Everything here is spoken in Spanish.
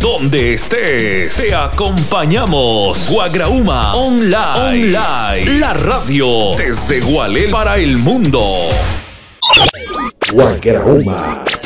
donde estés. Te acompañamos. Guagrauma Online. La radio desde Gualel para el mundo. Guagrauma.